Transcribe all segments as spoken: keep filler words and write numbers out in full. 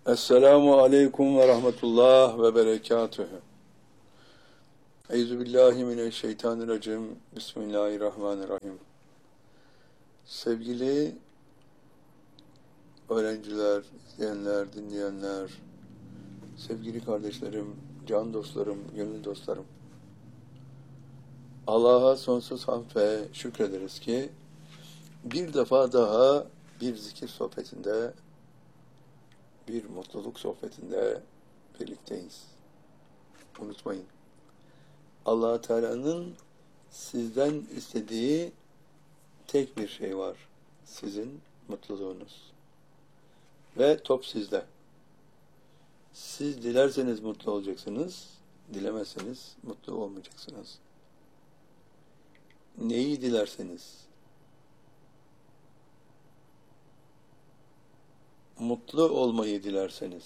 Esselamu aleyküm ve rahmetullah ve berekatühü. Euzubillahimineşşeytanirracim. Bismillahirrahmanirrahim. Sevgili öğrenciler, izleyenler, dinleyenler, sevgili kardeşlerim, can dostlarım, gönül dostlarım. Allah'a sonsuz hamd ve şükrederiz ki bir defa daha bir zikir sohbetinde, bir mutluluk sohbetinde birlikteyiz. Unutmayın. Allah Teala'nın sizden istediği tek bir şey var. Sizin mutluluğunuz. Ve top sizde. Siz dilerseniz mutlu olacaksınız, dilemezseniz mutlu olmayacaksınız. Neyi dilerseniz, mutlu olmayı dilerseniz,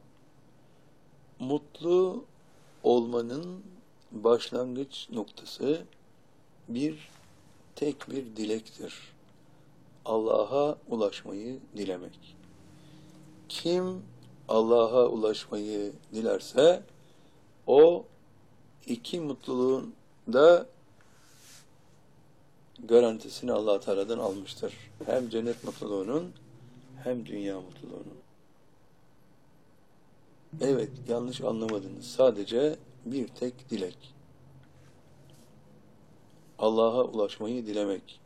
mutlu olmanın başlangıç noktası bir tek bir dilektir. Allah'a ulaşmayı dilemek. Kim Allah'a ulaşmayı dilerse o iki mutluluğun da garantisini Allah Teala'dan almıştır. Hem cennet mutluluğunun hem dünya mutluluğunun. Evet, yanlış anlamadınız. Sadece bir tek dilek. Allah'a ulaşmayı dilemek.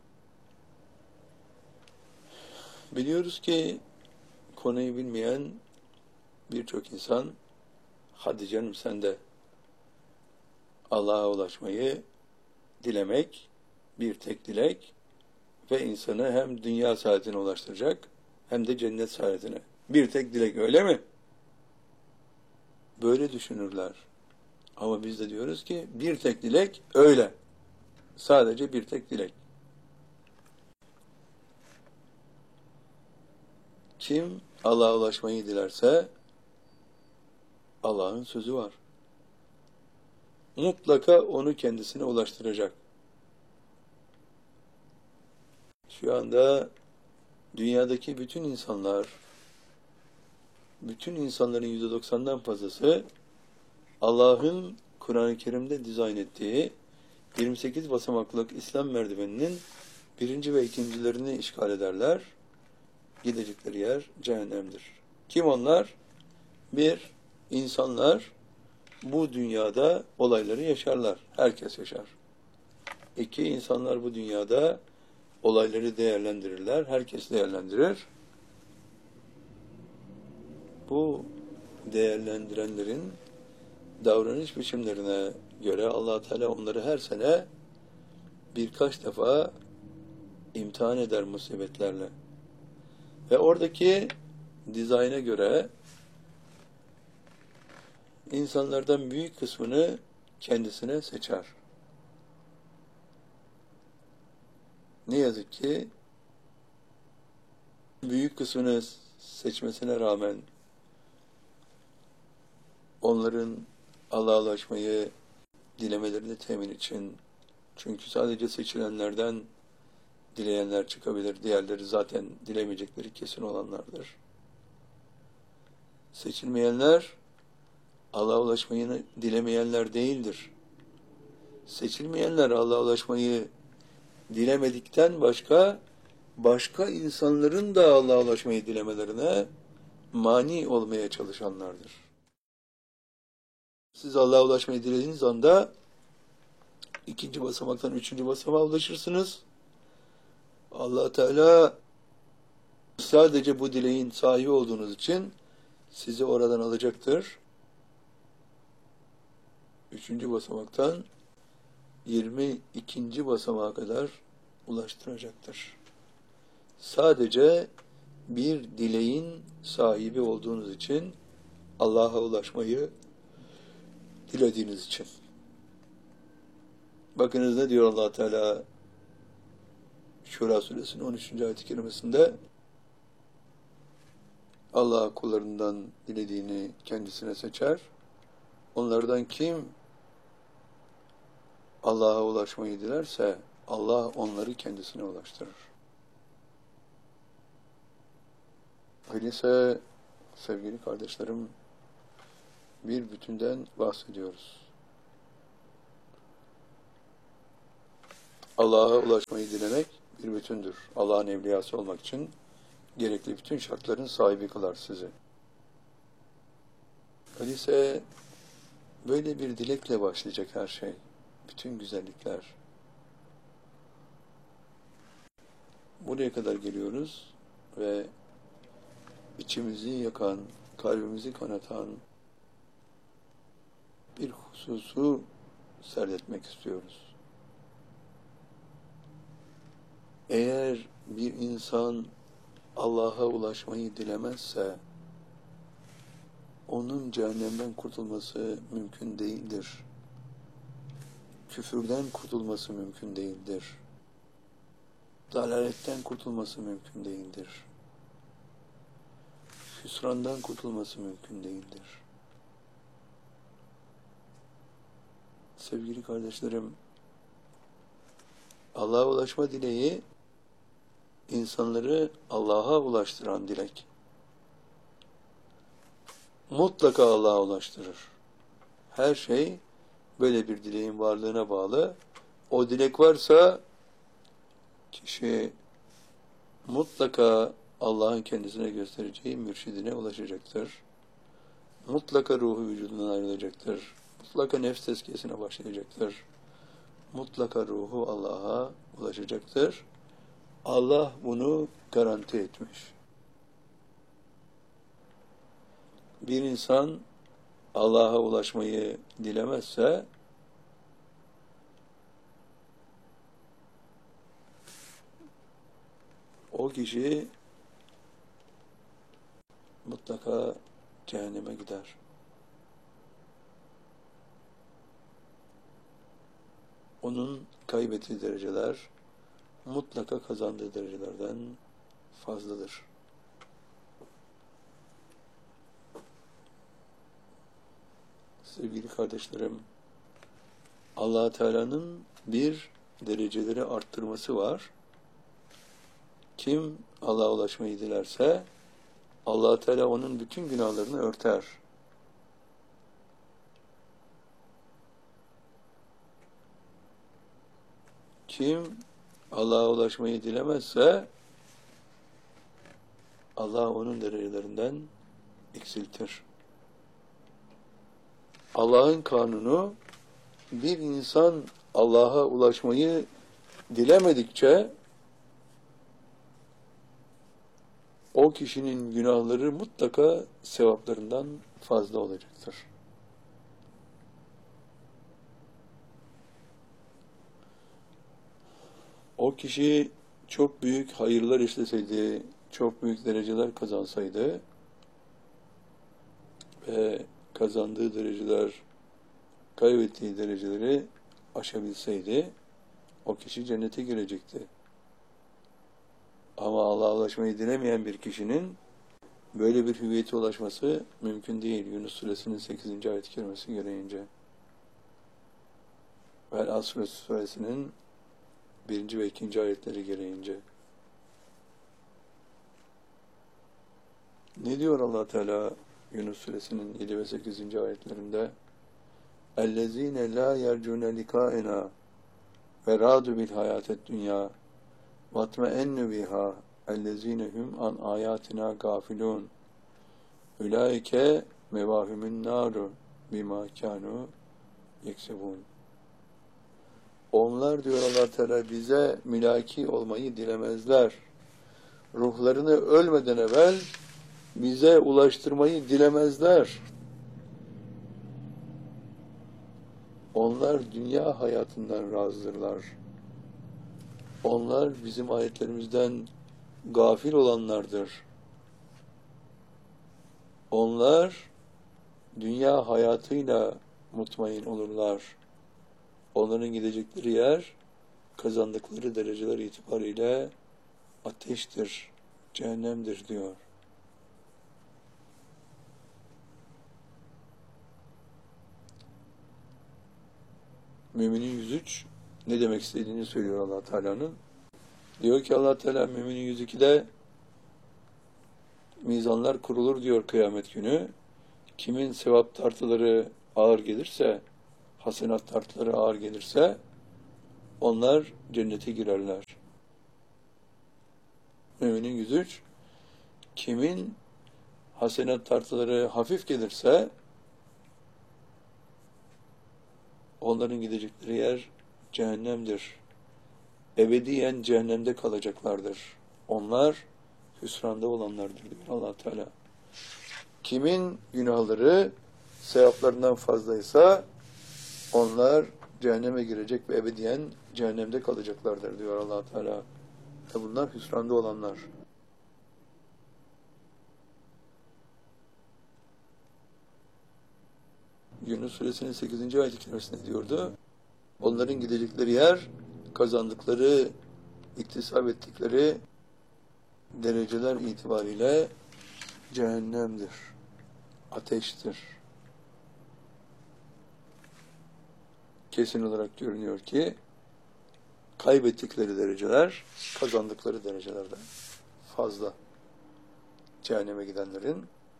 Biliyoruz ki konuyu bilmeyen birçok insan, hadi canım sen de Allah'a ulaşmayı dilemek, bir tek dilek ve insanı hem dünya saadetine ulaştıracak hem de cennet saadetine. Bir tek dilek, öyle mi? Böyle düşünürler. Ama biz de diyoruz ki bir tek dilek öyle. Sadece bir tek dilek. Kim Allah'a ulaşmayı dilerse Allah'ın sözü var. Mutlaka onu kendisine ulaştıracak. Şu anda dünyadaki bütün insanlar, bütün insanların yüzde doksandan fazlası Allah'ın Kur'an-ı Kerim'de dizayn ettiği yirmi sekiz basamaklık İslam merdiveninin birinci ve ikincilerini işgal ederler. Gidecekleri yer cehennemdir. Kim onlar? Bir, insanlar bu dünyada olayları yaşarlar. Herkes yaşar. İki, insanlar bu dünyada olayları değerlendirirler. Herkes değerlendirir. Bu değerlendirenlerin davranış biçimlerine göre Allah Teala onları her sene birkaç defa imtihan eder musibetlerle. Ve oradaki dizayna göre insanlardan büyük kısmını kendisine seçer. Ne yazık ki büyük kısmını seçmesine rağmen onların Allah'a ulaşmayı dilemelerini temin için, çünkü sadece seçilenlerden dileyenler çıkabilir, diğerleri zaten dilemeyecekleri kesin olanlardır. Seçilmeyenler Allah'a ulaşmayı dilemeyenler değildir. Seçilmeyenler Allah'a ulaşmayı dilemedikten başka, başka insanların da Allah'a ulaşmayı dilemelerine mani olmaya çalışanlardır. Siz Allah'a ulaşmayı dilediğiniz anda ikinci basamaktan üçüncü basamağa ulaşırsınız. Allah Teala sadece bu dileğin sahibi olduğunuz için sizi oradan alacaktır. Üçüncü basamaktan yirmi ikinci basamağa kadar ulaştıracaktır. Sadece bir dileğin sahibi olduğunuz için, Allah'a ulaşmayı dilediğiniz için. Bakınız ne diyor Allah Teala Şura suresinin on üçüncü ayet-i kerimesinde: Allah kullarından dilediğini kendisine seçer. Onlardan kim Allah'a ulaşmayı dilerse Allah onları kendisine ulaştırır. Öyleyse Sevgili kardeşlerim, bir bütünden bahsediyoruz. Allah'a ulaşmayı dilemek bir bütündür. Allah'ın evliyası olmak için gerekli bütün şartların sahibi kılar sizi. Öyleyse böyle bir dilekle başlayacak her şey. Bütün güzellikler. Buraya kadar geliyoruz ve içimizi yakan, kalbimizi kanatan bir hususu serdetmek istiyoruz. Eğer bir insan Allah'a ulaşmayı dilemezse, onun cehennemden kurtulması mümkün değildir. Küfürden kurtulması mümkün değildir. Dalaletten kurtulması mümkün değildir. Hüsrandan kurtulması mümkün değildir. Sevgili kardeşlerim, Allah'a ulaşma dileği, insanları Allah'a ulaştıran dilek. Mutlaka Allah'a ulaştırır. Her şey böyle bir dileğin varlığına bağlı. O dilek varsa kişi mutlaka Allah'ın kendisine göstereceği mürşidine ulaşacaktır. Mutlaka ruhu vücudundan ayrılacaktır. Mutlaka nefs tezkiyesine başlayacaktır. Mutlaka ruhu Allah'a ulaşacaktır. Allah bunu garanti etmiş. Bir insan Allah'a ulaşmayı dilemezse, o kişi mutlaka cehenneme gider. Onun kaybettiği dereceler mutlaka kazandığı derecelerden fazladır. Sevgili kardeşlerim, Allah Teala'nın bir dereceleri arttırması var. Kim Allah'a ulaşmayı dilerse, Allah Teala onun bütün günahlarını örter. Kim Allah'a ulaşmayı dilemezse, Allah onun derecelerinden eksiltir. Allah'ın kanunu, bir insan Allah'a ulaşmayı dilemedikçe, o kişinin günahları mutlaka sevaplarından fazla olacaktır. O kişi çok büyük hayırlar işleseydi, çok büyük dereceler kazansaydı ve kazandığı dereceler, kaybettiği dereceleri aşabilseydi, o kişi cennete girecekti. Ama Allah'a ulaşmayı dilemeyen bir kişinin böyle bir hüviyete ulaşması mümkün değil. Yunus Suresinin sekizinci ayet-i kerimesi gereğince. Ve Asr Suresinin birinci ve ikinci ayetleri gereğince. Ne diyor Allah Teala Yunus Suresinin yedi ve sekizinci ayetlerinde? اَلَّذ۪ينَ لَا يَرْجُونَ لِقَائِنَا وَرَادُ بِالْحَيَاةِ الدُّنْيَا وَاتْمَئَنُّ بِهَا اَلَّذ۪ينَ هُمْ عَنْ آيَاتِنَا غَافِلُونَ اُولَٰئِكَ مَوَاهُمُ النَّارُ بِمَا كَانُوا يَكْسِبُونَ. Onlar, diyor Allah Teala, bize mülaki olmayı dilemezler. Ruhlarını ölmeden evvel bize ulaştırmayı dilemezler. Onlar dünya hayatından razıdırlar. Onlar bizim ayetlerimizden gafil olanlardır. Onlar dünya hayatıyla mutmain olurlar. Onların gidecekleri yer, kazandıkları dereceler itibariyle ateştir, cehennemdir diyor. Müminin yüz üç ne demek istediğini söylüyor Allah Teala'nın. Diyor ki Allah Teala Müminin yüz ikide mizanlar kurulur diyor kıyamet günü. Kimin sevap tartıları ağır gelirse, hasenat tartıları ağır gelirse, onlar cennete girerler. Müminin yüz üç. Kimin hasenat tartıları hafif gelirse, onların gidecekleri yer cehennemdir. Ebediyen cehennemde kalacaklardır. Onlar hüsranda olanlardır diyor Allah Teala. Kimin günahları sevaplarından fazlaysa onlar cehenneme girecek ve ebediyen cehennemde kalacaklardır diyor Allah Teala. Ve bunlar hüsranda olanlar. Yunus Suresinin sekizinci ayet-i kerimesinde diyordu. Onların gidecekleri yer, kazandıkları, iktisap ettikleri dereceler itibariyle cehennemdir, ateştir. Kesin olarak görünüyor ki, kaybettikleri dereceler, kazandıkları derecelerden fazla. Cehenneme gidenlerin,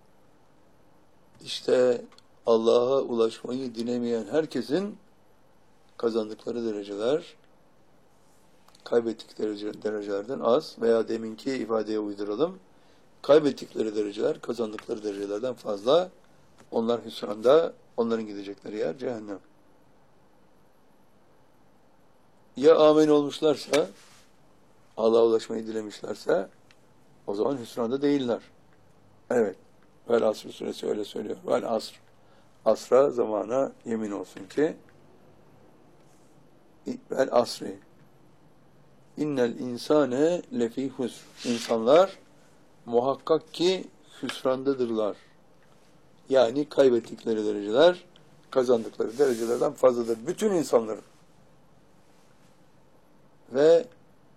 işte Allah'a ulaşmayı dilemeyen herkesin kazandıkları dereceler, kaybettikleri derecelerden az veya deminki ifadeye uyduralım, kaybettikleri dereceler, kazandıkları derecelerden fazla. Onlar hüsranda, onların gidecekleri yer cehennem. Ya amin olmuşlarsa, Allah'a ulaşmayı dilemişlerse, o zaman hüsranda değiller. Evet, Vel Asr suresi öyle söylüyor. Vel Asr, asra, zamana yemin olsun ki, Vel Asri, İnnel insane lefî husr. İnsanlar muhakkak ki hüsrandadırlar. Yani kaybettikleri dereceler, kazandıkları derecelerden fazladır. Bütün insanların. Ve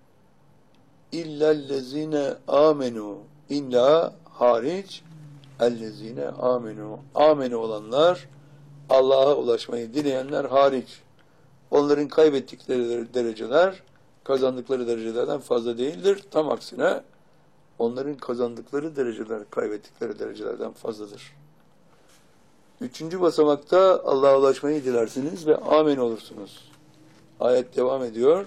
illellezine amenu, illa hariç ellezine amenu. Amenu olanlar, Allah'a ulaşmayı dileyenler hariç. Onların kaybettikleri dereceler, kazandıkları derecelerden fazla değildir. Tam aksine onların kazandıkları dereceler, kaybettikleri derecelerden fazladır. Üçüncü basamakta Allah'a ulaşmayı dilersiniz ve amin olursunuz. Ayet devam ediyor.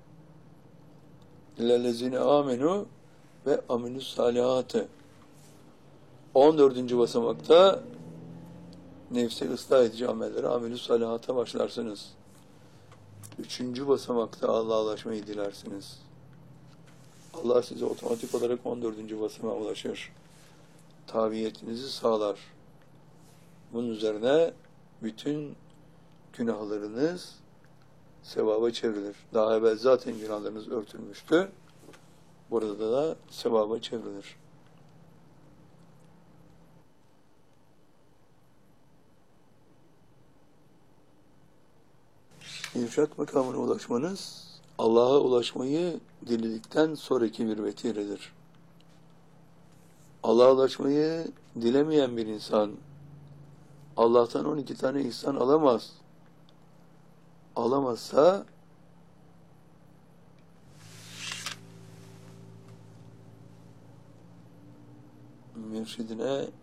İllellezine amenu ve aminus salihate. on dördüncü basamakta nefsi ıslah edici amellere aminus salihata başlarsınız. Üçüncü basamakta Allah'a ulaşmayı dilersiniz. Allah size otomatik olarak on dördüncü basamağa ulaşır. Tabiyetinizi sağlar. Bunun üzerine bütün günahlarınız sevaba çevrilir. Daha evvel zaten günahlarınız örtülmüştü. Burada da sevaba çevrilir. İrşad makamına ulaşmanız, Allah'a ulaşmayı diledikten sonraki bir vetiredir. Allah'a ulaşmayı dilemeyen bir insan, Allah'tan on iki tane ihsan alamaz. Alamazsa, mürşidine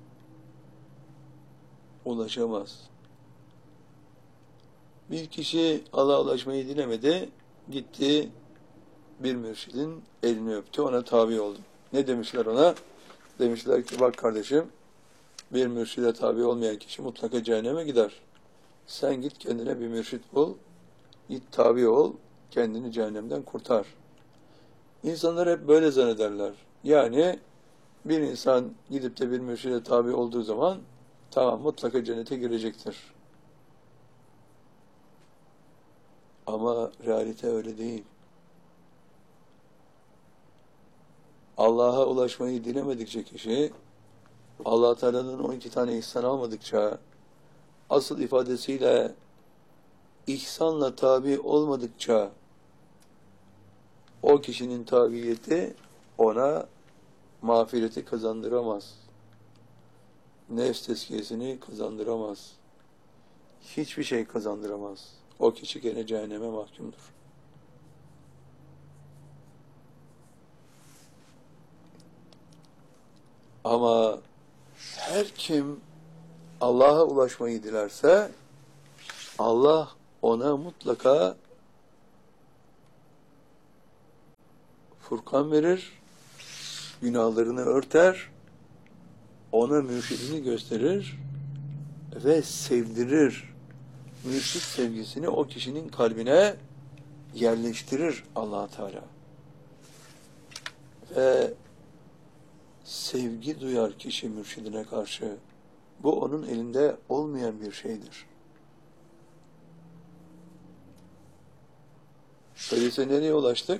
ulaşamaz. Bir kişi Allah'a ulaşmayı dilemedi, gitti bir mürşidin elini öptü, ona tabi oldu. Ne demişler ona? Demişler ki bak kardeşim, bir mürşide tabi olmayan kişi mutlaka cehenneme gider. Sen git kendine bir mürşid bul, git tabi ol, kendini cehennemden kurtar. İnsanlar hep böyle zannederler. Yani bir insan gidip de bir mürşide tabi olduğu zaman tamam mutlaka cennete girecektir. Ama realite öyle değil. Allah'a ulaşmayı dilemedikçe kişi, Allah Teala'nın on iki tane ihsan almadıkça, asıl ifadesiyle ihsanla tabi olmadıkça, o kişinin tabiyeti ona mağfireti kazandıramaz. Nefs tezkiyesini kazandıramaz. Hiçbir şey kazandıramaz. O kişi gene cehenneme mahkumdur. Ama her kim Allah'a ulaşmayı dilerse Allah ona mutlaka Furkan verir, günahlarını örter, ona mürşidini gösterir ve sevdirir. Mürşid sevgisini o kişinin kalbine yerleştirir Allah Teala. Ve sevgi duyar kişi mürşidine karşı. Bu onun elinde olmayan bir şeydir. Öyleyse nereye ulaştık?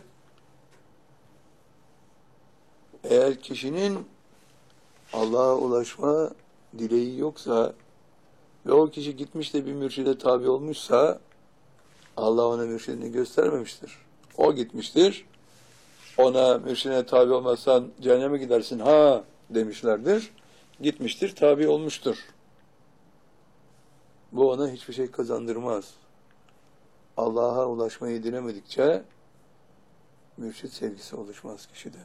Eğer kişinin Allah'a ulaşma dileği yoksa ve o kişi gitmiş de bir mürşide tabi olmuşsa Allah ona mürşidini göstermemiştir. O gitmiştir. Ona mürşidine tabi olmazsan cehenneme gidersin ha demişlerdir. Gitmiştir, tabi olmuştur. Bu ona hiçbir şey kazandırmaz. Allah'a ulaşmayı dilemedikçe mürşid sevgisi oluşmaz kişide.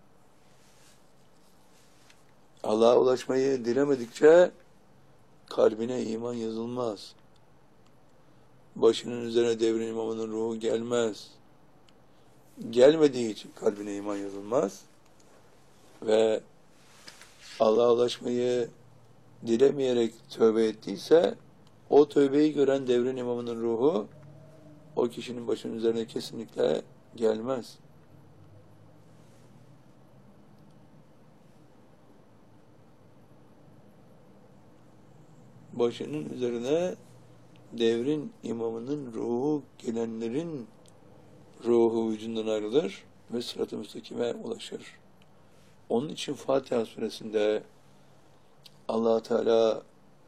Allah'a ulaşmayı dilemedikçe kalbine iman yazılmaz. Başının üzerine devrin imamının ruhu gelmez. Gelmediği için kalbine iman yazılmaz. Ve Allah'a ulaşmayı dilemeyerek tövbe ettiyse o tövbeyi gören devrin imamının ruhu o kişinin başının üzerine kesinlikle gelmez. Başının üzerine devrin imamının ruhu gelenlerin ruhu vücudundan ayrılır ve sırat-ı müstakime ulaşır. Onun için Fatiha suresinde Allah Teala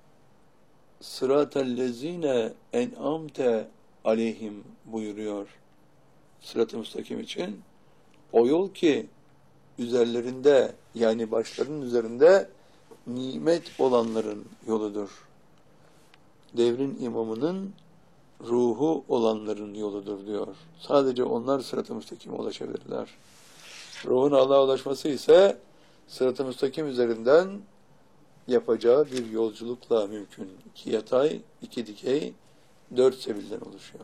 sıratellezine en'amte aleyhim buyuruyor. Sırat-ı müstakim için o yol ki üzerlerinde yani başlarının üzerinde nimet olanların yoludur. Devrin imamının ruhu olanların yoludur diyor. Sadece onlar sırat-ı müstakime ulaşabilirler. Ruhun Allah'a ulaşması ise sırat-ı müstakim üzerinden yapacağı bir yolculukla mümkün. İki yatay, iki dikey, dört sebilden oluşuyor.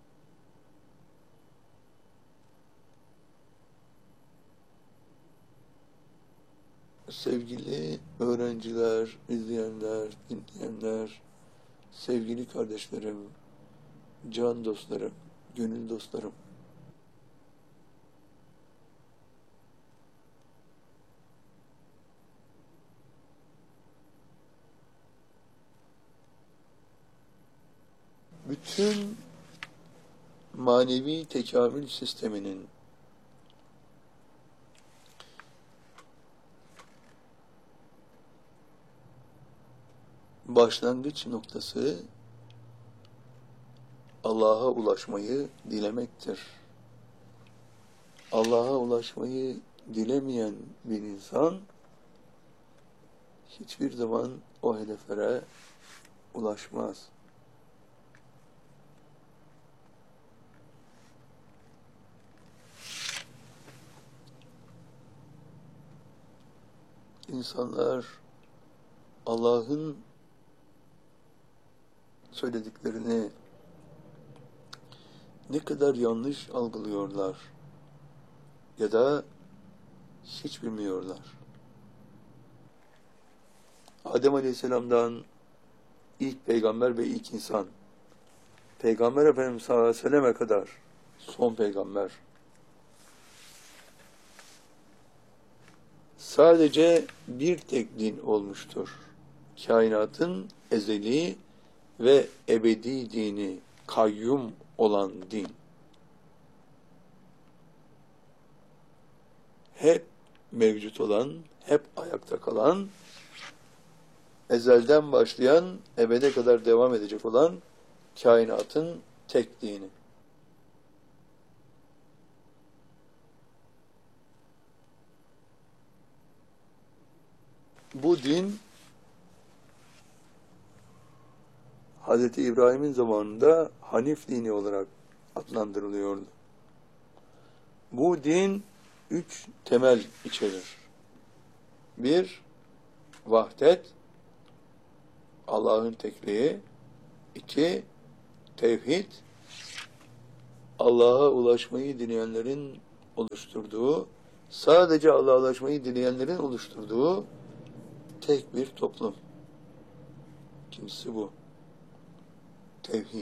Sevgili öğrenciler, izleyenler, dinleyenler, sevgili kardeşlerim, can dostlarım, gönül dostlarım. Bütün manevi tekamül sisteminin başlangıç noktası Allah'a ulaşmayı dilemektir. Allah'a ulaşmayı dilemeyen bir insan hiçbir zaman o hedeflere ulaşmaz. İnsanlar Allah'ın söylediklerini ne kadar yanlış algılıyorlar ya da hiç bilmiyorlar. Adem Aleyhisselam'dan ilk peygamber ve ilk insan, Peygamber Efendimiz sallallahu aleyhi ve selleme kadar son peygamber, sadece bir tek din olmuştur. Kainatın ezeli ve ebedi dini, kayyum olan din. Hep mevcut olan, hep ayakta kalan, ezelden başlayan, ebede kadar devam edecek olan kainatın tek dini. Bu din Hazreti İbrahim'in zamanında Hanif dini olarak adlandırılıyordu. Bu din üç temel içerir. Bir, vahdet, Allah'ın tekliği. İki, tevhid, Allah'a ulaşmayı dileyenlerin oluşturduğu, sadece Allah'a ulaşmayı dileyenlerin oluşturduğu tek bir toplum. Kimisi bu. Tevhid.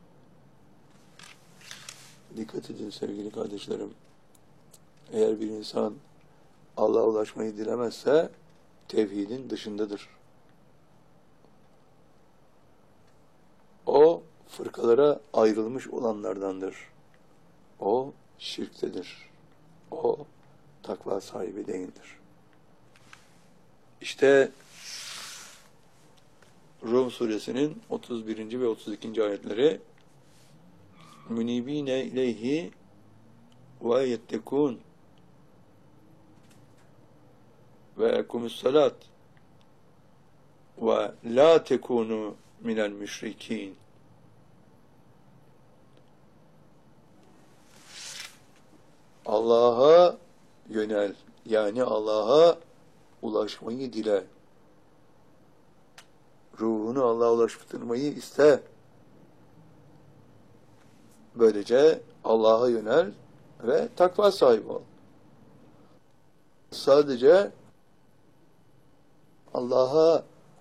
Dikkat edin sevgili kardeşlerim. Eğer bir insan Allah'a ulaşmayı dilemezse tevhidin dışındadır. O fırkalara ayrılmış olanlardandır. O şirktedir. O takva sahibi değildir. İşte Rum suresinin otuz birinci ve otuz ikinci ayetleri münibine ileyhi ve yettekûn ve ekumussalat ve la tekûnû minel müşrikîn. Allah'a yönel, yani Allah'a ulaşmayı dile. Ruhunu Allah'a ulaştırmayı iste. Böylece Allah'a yönel ve takva sahibi ol. Sadece Allah'a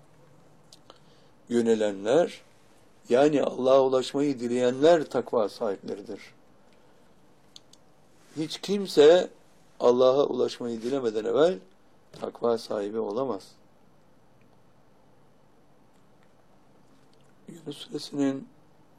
yönelenler, yani Allah'a ulaşmayı dileyenler takva sahipleridir. Hiç kimse Allah'a ulaşmayı dilemeden evvel takva sahibi olamaz. Yunus suresinin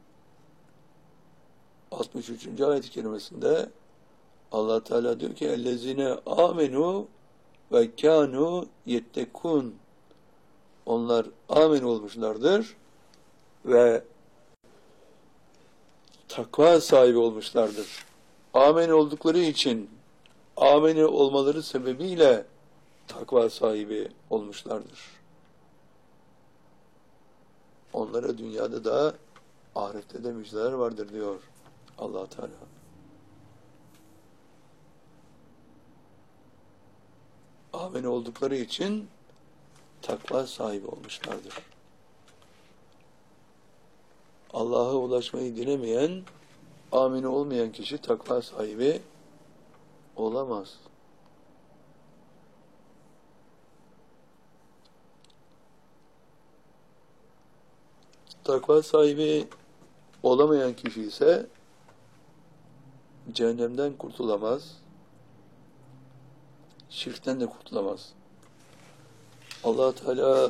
altmış üçüncü ayet-i kerimesinde Allah Teala diyor ki ellezine amenu ve kanu yettekun. Onlar amin olmuşlardır ve takva sahibi olmuşlardır. Amin oldukları için, amin olmaları sebebiyle takva sahibi olmuşlardır. Onlara dünyada da ahirette de müjdeler vardır diyor Allah Teala. Amin oldukları için takva sahibi olmuşlardır. Allah'a ulaşmayı dilemeyen, amin olmayan kişi takva sahibi olamaz. Takva sahibi olamayan kişi ise cehennemden kurtulamaz, şirkten de kurtulamaz. Allah Teala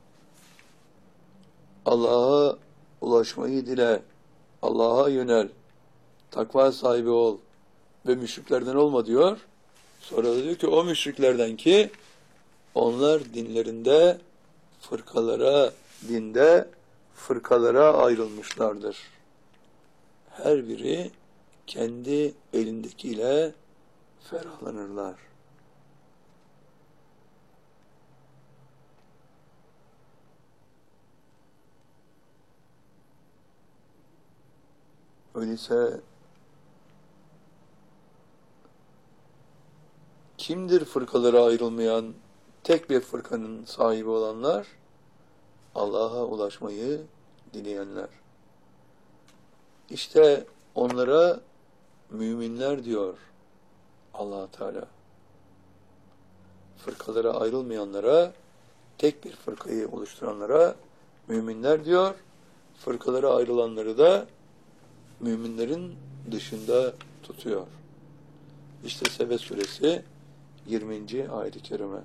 Allah'a ulaşmayı dile, Allah'a yönel, takva sahibi ol ve müşriklerden olma diyor. Sonra da diyor ki o müşriklerden ki onlar dinlerinde fırkalara, dinde fırkalara ayrılmışlardır. Her biri kendi elindekiyle ferahlanırlar. Öyleyse kimdir fırkalara ayrılmayan, tek bir fırkanın sahibi olanlar? Allah'a ulaşmayı dileyenler. İşte onlara müminler diyor Allah Teala. Fırkalara ayrılmayanlara, tek bir fırkayı oluşturanlara müminler diyor. Fırkalara ayrılanları da müminlerin dışında tutuyor. İşte Sebe suresi yirminci ayet-i kerime.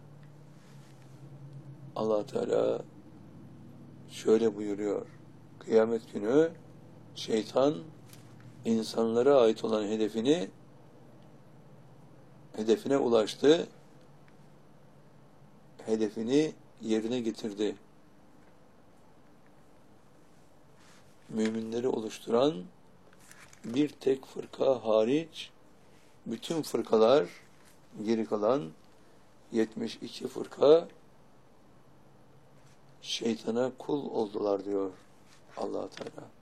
Allah Teala şöyle buyuruyor. Kıyamet günü şeytan insanlara ait olan hedefini hedefine ulaştı. Hedefini yerine getirdi. Müminleri oluşturan bir tek fırka hariç bütün fırkalar, geri kalan yetmiş iki fırka şeytana kul oldular diyor Allah Teala.